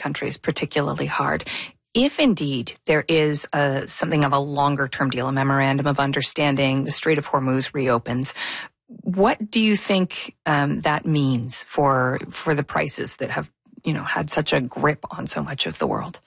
countries particularly hard. If indeed there is something of a longer-term deal, a memorandum of understanding, the Strait of Hormuz reopens, what do you think that means for the prices that have, had such a grip on so much of the world?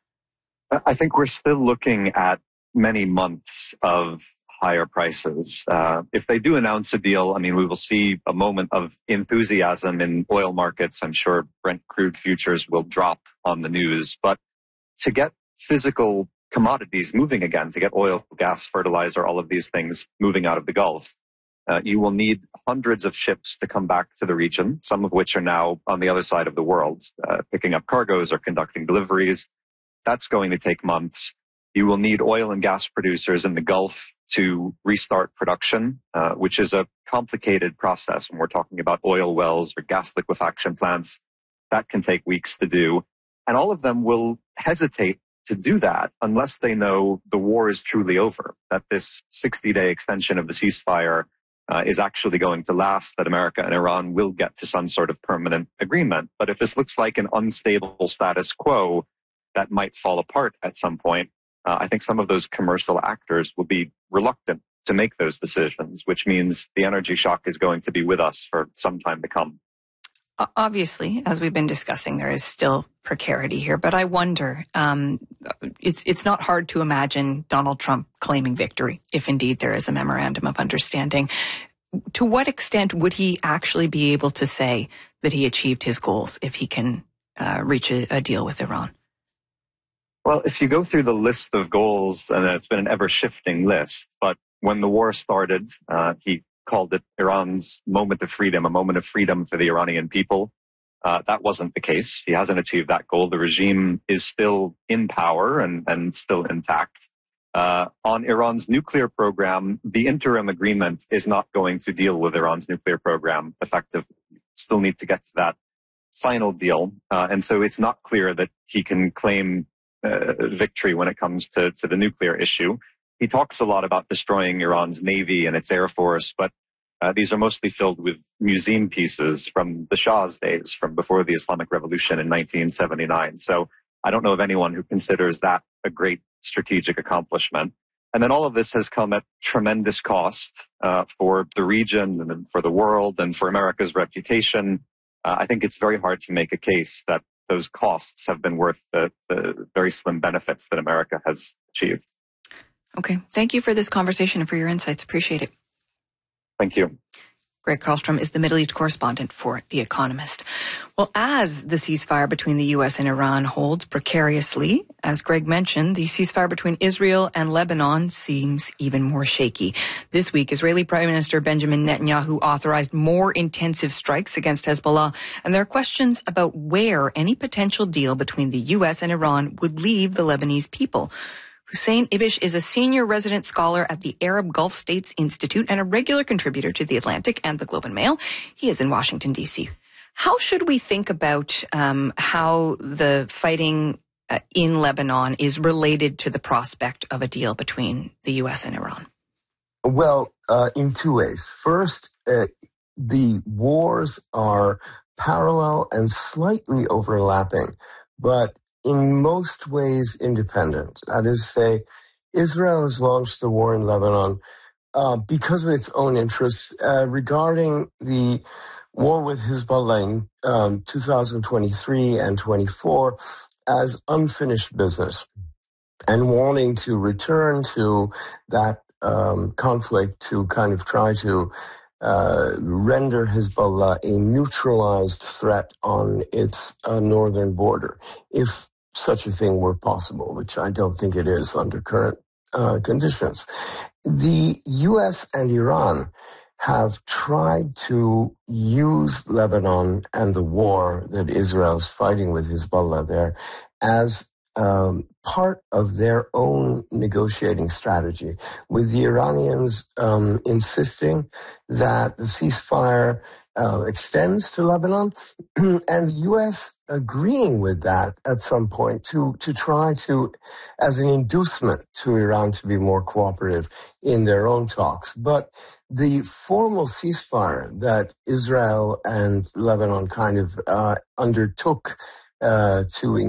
I think we're still looking at many months of higher prices. If they do announce a deal, we will see a moment of enthusiasm in oil markets. I'm sure Brent crude futures will drop on the news. But to get physical commodities moving again, to get oil, gas, fertilizer, all of these things moving out of the Gulf, you will need hundreds of ships to come back to the region, some of which are now on the other side of the world, picking up cargoes or conducting deliveries. That's going to take months. You will need oil and gas producers in the Gulf to restart production, which is a complicated process. When we're talking about oil wells or gas liquefaction plants, that can take weeks to do. And all of them will hesitate to do that unless they know the war is truly over, that this 60-day extension of the ceasefire is actually going to last, that America and Iran will get to some sort of permanent agreement. But if this looks like an unstable status quo that might fall apart at some point, I think some of those commercial actors will be reluctant to make those decisions, which means the energy shock is going to be with us for some time to come. Obviously, as we've been discussing, there is still precarity here, but I wonder, it's not hard to imagine Donald Trump claiming victory if indeed there is a memorandum of understanding. To what extent would he actually be able to say that he achieved his goals if he can reach a deal with Iran? Well, if you go through the list of goals, and it's been an ever-shifting list, but when the war started, he called it Iran's moment of freedom, a moment of freedom for the Iranian people. That wasn't the case. He hasn't achieved that goal. The regime is still in power and still intact. On Iran's nuclear program, the interim agreement is not going to deal with Iran's nuclear program effectively. Still need to get to that final deal. And so it's not clear that he can claim victory when it comes to the nuclear issue. He talks a lot about destroying Iran's navy and its air force, but these are mostly filled with museum pieces from the Shah's days, from before the Islamic Revolution in 1979. So I don't know of anyone who considers that a great strategic accomplishment. And then all of this has come at tremendous cost for the region and for the world and for America's reputation. I think it's very hard to make a case that those costs have been worth the very slim benefits that America has achieved. Okay. Thank you for this conversation and for your insights. Appreciate it. Thank you. Greg Karlstrom is the Middle East correspondent for The Economist. Well, as the ceasefire between the U.S. and Iran holds precariously, as Greg mentioned, the ceasefire between Israel and Lebanon seems even more shaky. This week, Israeli Prime Minister Benjamin Netanyahu authorized more intensive strikes against Hezbollah, and there are questions about where any potential deal between the U.S. and Iran would leave the Lebanese people. Hussein Ibish is a senior resident scholar at the Arab Gulf States Institute and a regular contributor to The Atlantic and The Globe and Mail. He is in Washington, D.C. How should we think about how the fighting in Lebanon is related to the prospect of a deal between the U.S. and Iran? Well, in two ways. First, the wars are parallel and slightly overlapping, but in most ways independent. That is to say, Israel has launched the war in Lebanon because of its own interests regarding the war with Hezbollah in 2023 and 24 as unfinished business and wanting to return to that conflict to kind of try to render Hezbollah a neutralized threat on its northern border, if such a thing were possible, which I don't think it is under current conditions. The U.S. and Iran have tried to use Lebanon and the war that Israel's fighting with Hezbollah there as part of their own negotiating strategy, with the Iranians insisting that the ceasefire extends to Lebanon, and the U.S. agreeing with that at some point to try to, as an inducement to Iran to be more cooperative in their own talks. But the formal ceasefire that Israel and Lebanon kind of undertook to